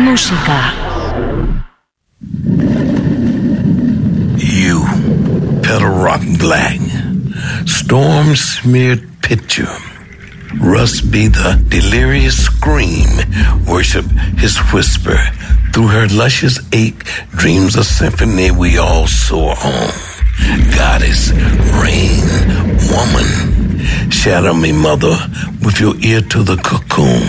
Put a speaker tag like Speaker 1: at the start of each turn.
Speaker 1: música.
Speaker 2: You, Petal Rock Black, storm-smeared picture. Russ be the delirious scream, worship his whisper. Through her luscious ache, dreams a symphony we all soar on. Goddess, rain, woman, shadow me, mother, with your ear to the cocoon.